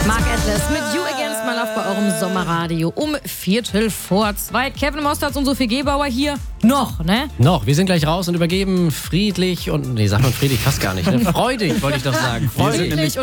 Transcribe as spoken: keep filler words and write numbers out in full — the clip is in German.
Mark Atlas mit You Against My Love bei eurem Sommerradio um Viertel vor zwei. Kevin Mostards und Sophie Gebauer hier. Noch, ne? Noch. Wir sind gleich raus und übergeben friedlich und, nee, sagt man friedlich fast gar nicht, ne? Freudig, wollte ich doch sagen. Freudig